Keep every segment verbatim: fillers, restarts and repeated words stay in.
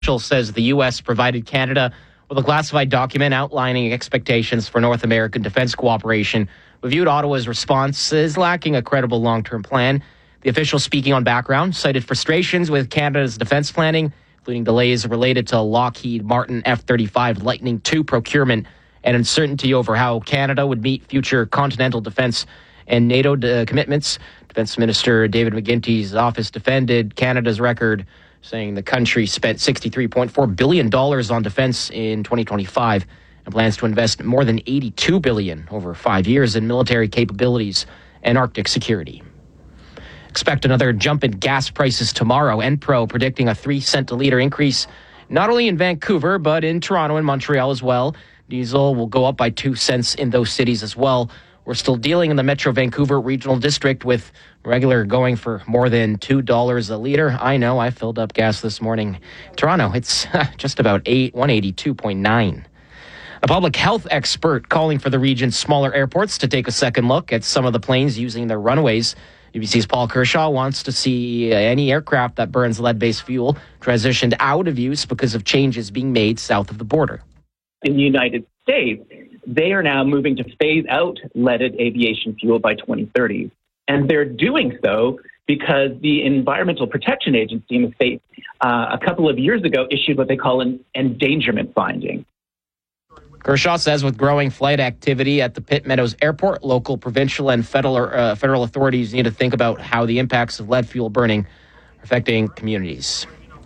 official says the U S provided Canada with a classified document outlining expectations for North American defense cooperation, but viewed Ottawa's response as lacking a credible long-term plan. The official, speaking on background, cited frustrations with Canada's defense planning, including delays related to Lockheed Martin F thirty-five Lightning two procurement and uncertainty over how Canada would meet future continental defense and NATO de- commitments. Defense Minister David McGuinty's office defended Canada's record, saying the country spent sixty-three point four billion dollars on defense in twenty twenty-five and plans to invest more than eighty-two billion dollars over five years in military capabilities and Arctic security. Expect another jump in gas prices tomorrow. Enpro predicting a three cent a litre increase, not only in Vancouver, but in Toronto and Montreal as well. Diesel will go up by two cents in those cities as well. We're still dealing in the Metro Vancouver Regional District with regular going for more than two dollars a litre. I know, I filled up gas this morning. Toronto, it's just about eight, one eighty-two point nine. A public health expert calling for the region's smaller airports to take a second look at some of the planes using their runways. U B C's Paul Kershaw wants to see any aircraft that burns lead-based fuel transitioned out of use because of changes being made south of the border. In the United States, they are now moving to phase out leaded aviation fuel by twenty thirty. And they're doing so because the Environmental Protection Agency in the state uh, a couple of years ago issued what they call an endangerment finding. Kershaw says with growing flight activity at the Pitt Meadows Airport, local, provincial, and federal, uh, federal authorities need to think about how the impacts of lead fuel burning are affecting communities.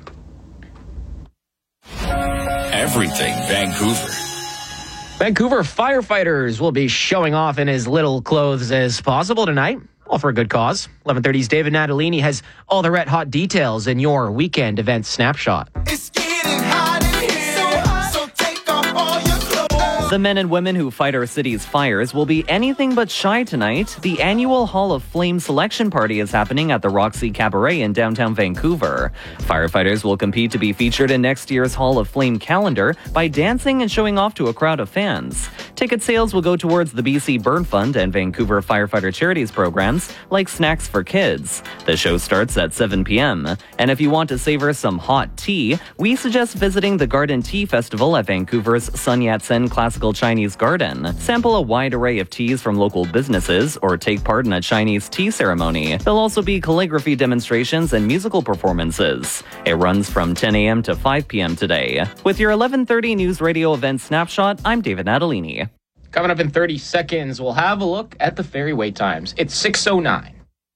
Everything Vancouver. Vancouver firefighters will be showing off in as little clothes as possible tonight, all for a good cause. eleven thirty's David Natalini has all the red hot details in your weekend event snapshot. It's getting hot in here, so, hot, so take off all your clothes. The men and women who fight our city's fires will be anything but shy tonight. The annual Hall of Flame selection party is happening at the Roxy Cabaret in downtown Vancouver. Firefighters will compete to be featured in next year's Hall of Flame calendar by dancing and showing off to a crowd of fans. Ticket sales will go towards the B C Burn Fund and Vancouver Firefighter Charities programs like Snacks for Kids. The show starts at seven p.m. And if you want to savor some hot tea, we suggest visiting the Garden Tea Festival at Vancouver's Sun Yat-sen Classical Chinese Garden. Sample a wide array of teas from local businesses or take part in a Chinese tea ceremony. There'll also be calligraphy demonstrations and musical performances. It runs from ten a.m. to five p.m. today. With your eleven thirty News Radio event snapshot, I'm David Natalini. Coming up in thirty seconds, we'll have a look at the ferry wait times. It's six oh nine.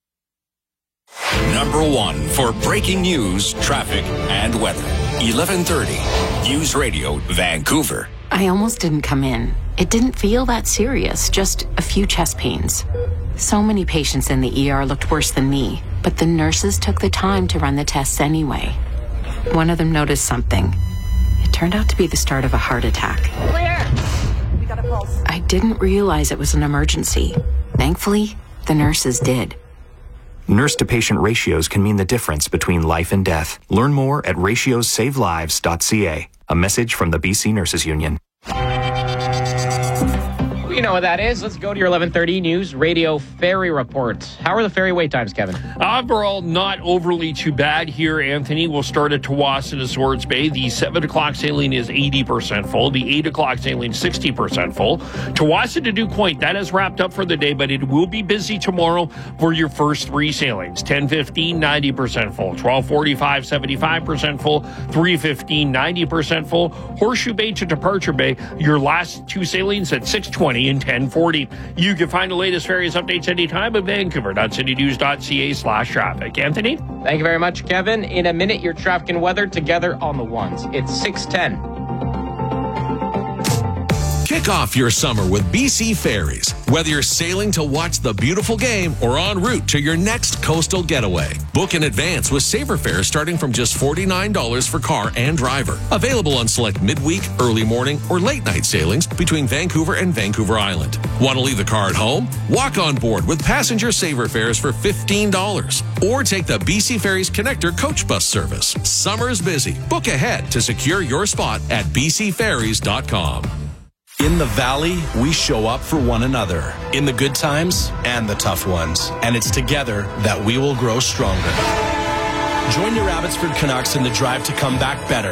Number one for breaking news, traffic, and weather. eleven thirty News Radio Vancouver. I almost didn't come in. It didn't feel that serious, just a few chest pains. So many patients in the E R looked worse than me, but the nurses took the time to run the tests anyway. One of them noticed something. It turned out to be the start of a heart attack. Clear! We got a pulse. I didn't realize it was an emergency. Thankfully, the nurses did. Nurse-to-patient ratios can mean the difference between life and death. Learn more at ratios save lives dot c a. A message from the B C Nurses Union. You know what that is. Let's go to your eleven thirty News Radio Ferry Report. How are the ferry wait times, Kevin? Overall, not overly too bad here, Anthony. We'll start at Tawasin to Swords Bay. The seven o'clock sailing is eighty percent full. The eight o'clock sailing, sixty percent full. Tawasin to Duke Point, that is wrapped up for the day, but it will be busy tomorrow for your first three sailings. ten fifteen, ninety percent full. twelve forty-five, seventy-five percent full. three fifteen, ninety percent full. Horseshoe Bay to Departure Bay, your last two sailings at six twenty and ten forty. You can find the latest ferries updates anytime at vancouver dot city news dot c a slash traffic. Anthony? Thank you very much, Kevin. In a minute, your traffic and weather together on the ones. It's six ten. Kick off your summer with B C Ferries. Whether you're sailing to watch the beautiful game or en route to your next coastal getaway, book in advance with saver fares starting from just forty-nine dollars for car and driver. Available on select midweek, early morning, or late night sailings between Vancouver and Vancouver Island. Want to leave the car at home? Walk on board with passenger saver fares for fifteen dollars. Or take the B C Ferries Connector coach bus service. Summer's busy. Book ahead to secure your spot at b c ferries dot com. In the Valley, we show up for one another, in the good times and the tough ones. And it's together that we will grow stronger. Join your Abbotsford Canucks in the drive to come back better.